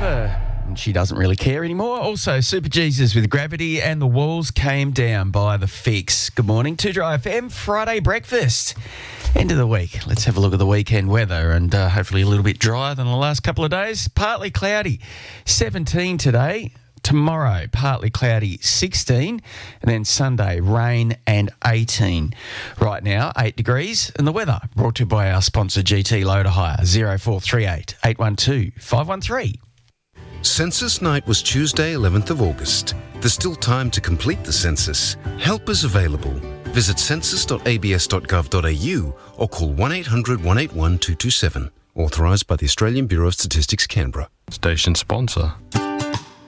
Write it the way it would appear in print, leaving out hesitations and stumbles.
over. And she doesn't really care anymore. Also, Super Jesus with Gravity and the Walls Came Down by The Fix. Good morning to Dry FM, Friday breakfast. End of the week. Let's have a look at the weekend weather and hopefully a little bit drier than the last couple of days. Partly cloudy, 17 today. Tomorrow, partly cloudy, 16. And then Sunday, rain and 18. Right now, 8 degrees. And the weather brought to you by our sponsor, GT Loader Hire, 0438 812 513. Census night was Tuesday, 11th of August. There's still time to complete the census. Help is available. Visit census.abs.gov.au or call 1800 181 227. Authorised by the Australian Bureau of Statistics, Canberra. Station sponsor.